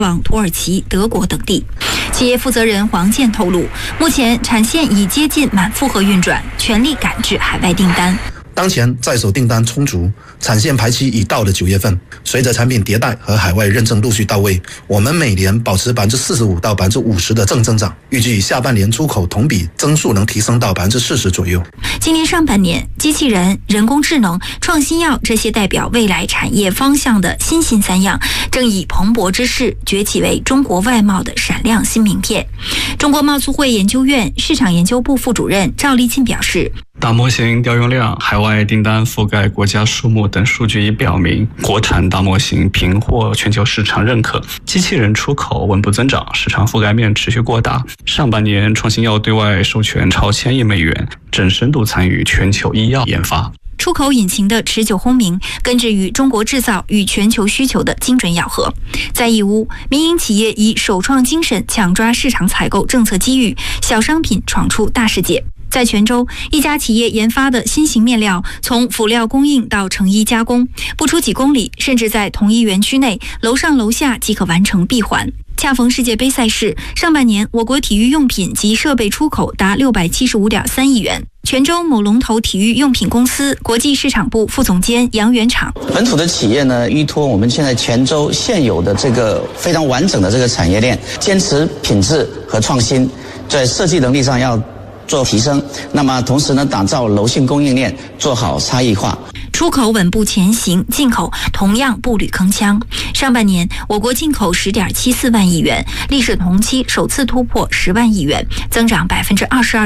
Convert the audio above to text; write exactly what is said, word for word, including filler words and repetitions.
往土耳其、德国等地。企业负责人黄健透露，目前产线已接近满负荷运转，全力赶制海外订单。 当前在手订单充足，产线排期已到了九月份。随着产品迭代和海外认证陆续到位，我们每年保持百分之四十五到百分之五十的正增长，预计下半年出口同比增速能提升到百分之四十左右。 今年上半年，机器人、人工智能、创新药这些代表未来产业方向的新兴三样，正以蓬勃之势崛起为中国外贸的闪亮新名片。中国贸促会研究院市场研究部副主任赵立庆表示， 大模型调用量、海外订单覆盖国家数目等数据已表明，国产大模型频获全球市场认可，机器人出口稳步增长，市场覆盖面持续扩大。上半年，创新药对外授权超千亿美元，正深度参与全球医药研发。 出口引擎的持久轰鸣，根植于中国制造与全球需求的精准咬合。在义乌，民营企业以首创精神抢抓市场采购政策机遇，小商品闯出大世界。在泉州，一家企业研发的新型面料，从辅料供应到成衣加工，不出几公里，甚至在同一园区内，楼上楼下即可完成闭环。恰逢世界杯赛事，上半年我国体育用品及设备出口达六百七十五点三亿元。泉州某龙头体育用品公司国际市场部副总监杨元厂， 本土的企业呢，依托我们现在泉州现有的这个非常完整的这个产业链，坚持品质和创新，在设计能力上要做提升，那么同时呢，打造柔性供应链，做好差异化。 出口稳步前行，进口同样步履铿锵。上半年，我国进口十点七四万亿元，历史同期首次突破十万亿元，增长百分之二十二。